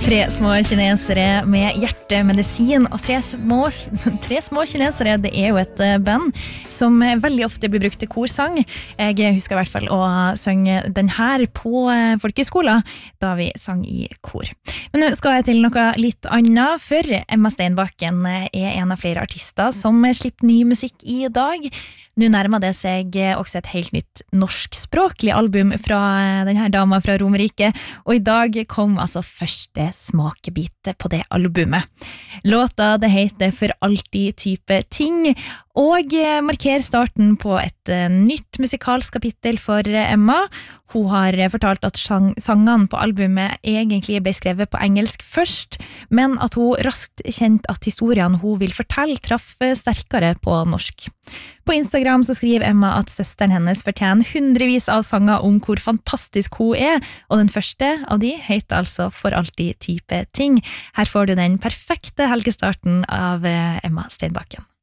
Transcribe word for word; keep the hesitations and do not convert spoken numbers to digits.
Tre små kinesere med hjertemedisin og tre små, tre små kinesere, det er jo et band som veldig ofte blir brukt til korsang. Jeg husker i hvert fall å synge den her på folkeskolen da vi sang i kor. Men nå skal jeg til noe litt annet, for Emma Steinbakken er en av flere artister som slipper ny musikk i dag. Nå nærmer det seg også et helt nytt norskspråklig album fra denne dama fra Romerike, og i dag kom altså første smakebit på det albumet. Låta det heter For alltid type ting, og markerer starten på et nytt musikalsk kapittel for Emma. Hun har fortalt at sangene på albumet egentlig ble skrevet på engelsk først, men at hun raskt kjente at historiene hun vil fortelle traff sterkere på norsk. På Instagram så skriver Emma at søsteren hennes fortjener hundrevis av sanger om hvor fantastisk hun er, og den første av de heter altså For alltid type ting. Her får du den perfekte helgestarten av Emma Steinbakken.